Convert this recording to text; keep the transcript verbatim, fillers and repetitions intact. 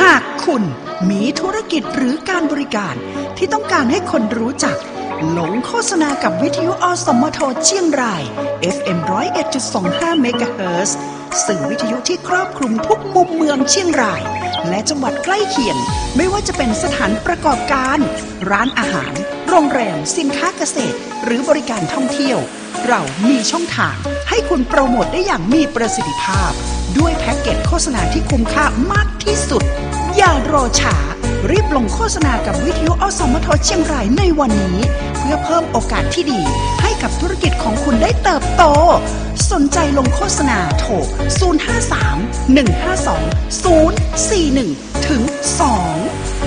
ากคุณมีธุรกิจหรือการบริการที่ต้องการให้คนรู้จักหลงโฆษณากับวิทยุอสมทเชียงราย เอฟ เอ็ม หนึ่งศูนย์เอ็ดจุดสองห้า เมกะเฮิรตซ์สื่อวิทยุที่ครอบคลุมทุกมุมเมืองเชียงรายและจังหวัดใกล้เคียงไม่ว่าจะเป็นสถานประกอบการร้านอาหารโรงแรมสินค้าเกษตรหรือบริการท่องเที่ยวเรามีช่องทางให้คุณโปรโมทได้อย่างมีประสิทธิภาพด้วยแพ็กเกจโฆษณาที่คุ้มค่ามากที่สุดอย่ารอช้ารีบลงโฆษณากับวิทยุอสมทเชียงรายในวันนี้เพื่อเพิ่มโอกาสที่ดีให้กับธุรกิจของคุณได้เติบโตสนใจลงโฆษณาโทรศูนย์ ห้า สาม หนึ่ง ห้า สอง ศูนย์ สี่ หนึ่ง ถึง สอง